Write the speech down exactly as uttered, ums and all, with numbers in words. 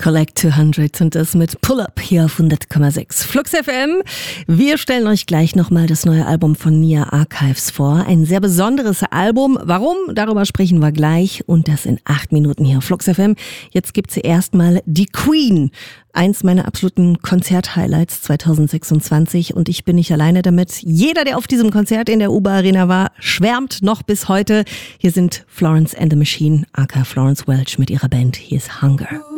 Collect zweihundert und das mit Pull Up hier auf hundert Komma sechs Flux F M. Wir stellen euch gleich nochmal das neue Album von Nia Archives vor. Ein sehr besonderes Album. Warum? Darüber sprechen wir gleich und das in acht Minuten hier auf Flux F M. Jetzt gibt's erstmal die Queen. Eins meiner absoluten Konzert-Highlights zwanzig sechsundzwanzig und ich bin nicht alleine damit. Jeder, der auf diesem Konzert in der U B A Arena war, schwärmt noch bis heute. Hier sind Florence and the Machine, aka Florence Welch mit ihrer Band Hier ist Hunger.